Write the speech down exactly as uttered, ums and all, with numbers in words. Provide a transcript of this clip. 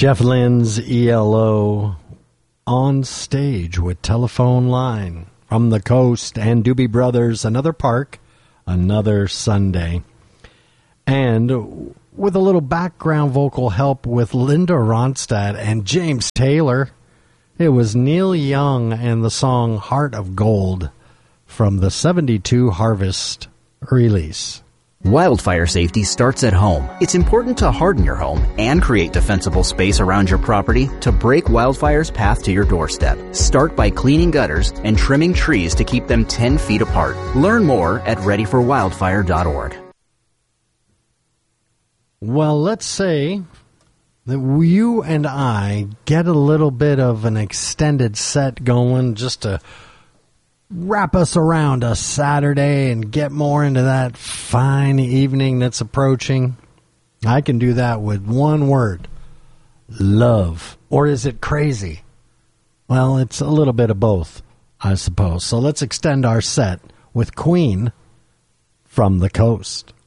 Jeff Lynne's E L O on stage with Telephone Line from the Coast and Doobie Brothers, Another Park, Another Sunday. And with a little background vocal help with Linda Ronstadt and James Taylor, it was Neil Young and the song Heart of Gold from the seventy-two Harvest release. Wildfire safety starts at home. It's important to harden your home and create defensible space around your property to break wildfire's path to your doorstep. Start by cleaning gutters and trimming trees to keep them ten feet apart. Learn more at ready for wildfire dot org. Well, let's say that you and I get a little bit of an extended set going just to wrap us around a Saturday and get more into that fine evening that's approaching. I can do that with one word: love. Or is it crazy? Well, it's a little bit of both, I suppose. So let's extend our set with Queen from the Coast.